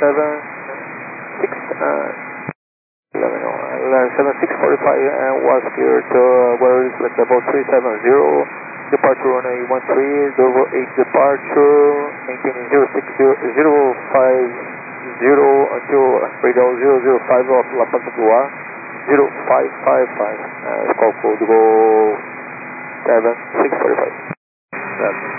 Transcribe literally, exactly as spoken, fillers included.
seven six, uh, eleven, seven six forty-five and was clear to uh, where is like about three seven zero, departure runway one three, Dover eight departure, maintaining zero six zero five zero until radar zero zero five of La Paz Goa, zero five five five, uh, call code go seven six forty-five. That's